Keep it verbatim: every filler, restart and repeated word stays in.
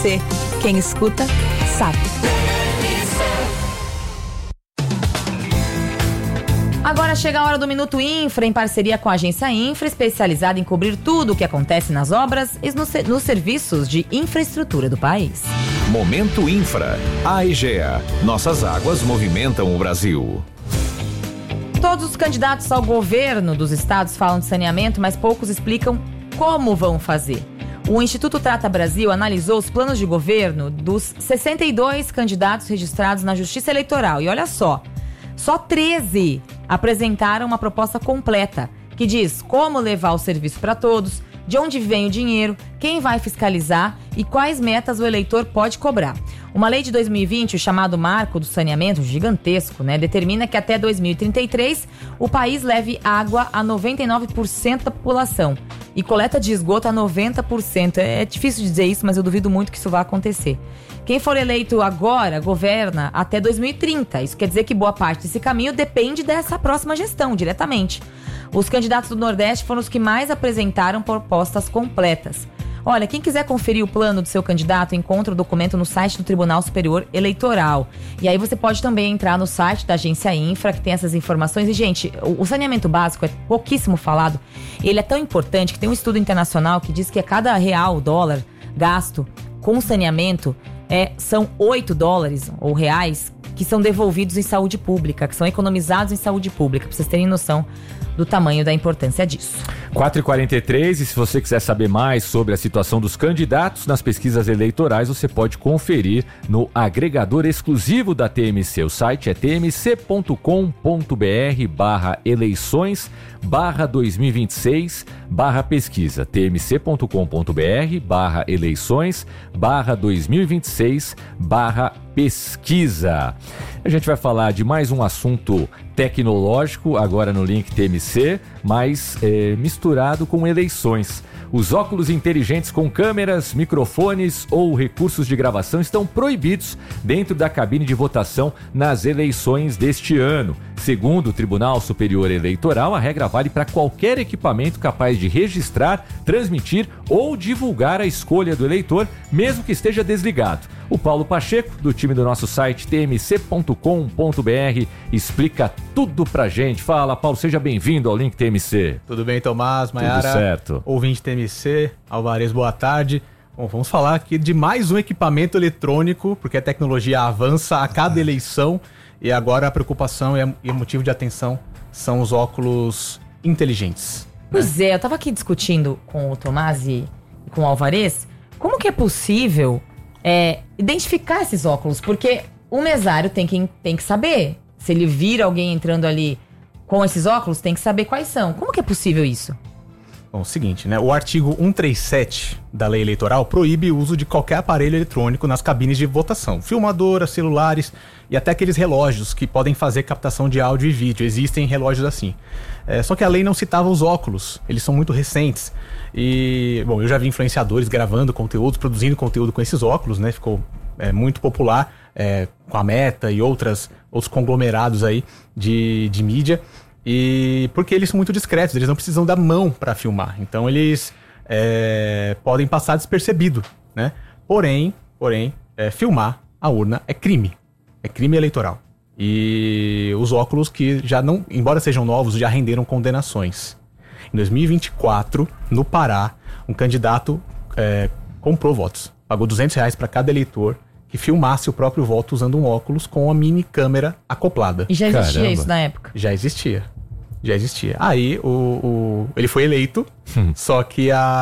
C. Quem escuta, sabe. Agora chega a hora do Minuto Infra, em parceria com a agência Infra, especializada em cobrir tudo o que acontece nas obras e nos, nos serviços de infraestrutura do país. Momento Infra. A Egea. Nossas águas movimentam o Brasil. Todos os candidatos ao governo dos estados falam de saneamento, mas poucos explicam como vão fazer. O Instituto Trata Brasil analisou os planos de governo dos sessenta e dois candidatos registrados na Justiça Eleitoral. E olha só, só treze apresentaram uma proposta completa, que diz como levar o serviço para todos, de onde vem o dinheiro, quem vai fiscalizar e quais metas o eleitor pode cobrar. Uma lei de dois mil e vinte, o chamado Marco do Saneamento, gigantesco, né, determina que até dois mil e trinta e três o país leve água a noventa e nove por cento da população e coleta de esgoto a noventa por cento. É difícil dizer isso, mas eu duvido muito que isso vá acontecer. Quem for eleito agora governa até dois mil e trinta. Isso quer dizer que boa parte desse caminho depende dessa próxima gestão, diretamente. Os candidatos do Nordeste foram os que mais apresentaram propostas completas. Olha, quem quiser conferir o plano do seu candidato, encontra o documento no site do Tribunal Superior Eleitoral. E aí você pode também entrar no site da agência Infra, que tem essas informações. E, gente, o saneamento básico é pouquíssimo falado. Ele é tão importante que tem um estudo internacional que diz que a cada real, dólar gasto com saneamento, é, são oito dólares ou reais que são devolvidos em saúde pública, que são economizados em saúde pública, para vocês terem noção do tamanho da importância disso. quatro e quarenta e três, e se você quiser saber mais sobre a situação dos candidatos nas pesquisas eleitorais, você pode conferir no agregador exclusivo da T M C. O site é tmc.com.br barra eleições barra dois mil e vinte e seis barra pesquisa. tmc.com.br barra eleições barra dois mil e vinte e seis barra pesquisa. A gente vai falar de mais um assunto tecnológico agora no Link T M C, mas é, misturado com eleições. Os óculos inteligentes com câmeras, microfones ou recursos de gravação estão proibidos dentro da cabine de votação nas eleições deste ano. Segundo o Tribunal Superior Eleitoral, a regra vale para qualquer equipamento capaz de registrar, transmitir ou divulgar a escolha do eleitor, mesmo que esteja desligado. O Paulo Pacheco, do time do nosso site t m c ponto com ponto b r, explica tudo pra gente. Fala, Paulo, seja bem-vindo ao Link T M C. Tudo bem, Tomás, Maiara? Tudo certo. Ouvinte T M C, Alvarez, boa tarde. Bom, vamos falar aqui de mais um equipamento eletrônico, porque a tecnologia avança a cada eleição e agora a preocupação e o motivo de atenção são os óculos inteligentes. Pois né? é, eu tava aqui discutindo com o Tomás e com o Alvarez como que é possível é, identificar esses óculos, porque o mesário tem que, tem que saber. Se ele vira alguém entrando ali com esses óculos, tem que saber quais são. Como que é possível isso? Bom, o seguinte, né? O artigo cento e trinta e sete da lei eleitoral proíbe o uso de qualquer aparelho eletrônico nas cabines de votação. Filmadoras, celulares e até aqueles relógios que podem fazer captação de áudio e vídeo. Existem relógios assim. É, só que a lei não citava os óculos. Eles são muito recentes. E, bom, eu já vi influenciadores gravando conteúdos, produzindo conteúdo com esses óculos, né? Ficou é, muito popular é, com a Meta e outras, outros conglomerados aí de, de mídia. E porque eles são muito discretos, eles não precisam da mão para filmar. Então eles é, podem passar despercebido, né? Porém, porém é, filmar a urna é crime. É crime eleitoral. E os óculos que já não, embora sejam novos, já renderam condenações. Em dois mil e vinte e quatro, no Pará, um candidato é, comprou votos. Pagou duzentos reais para cada eleitor que filmasse o próprio voto usando um óculos com uma mini câmera acoplada. E já existia Caramba. isso na época? Já existia. Já existia. Aí o, o, ele foi eleito, hum. só que a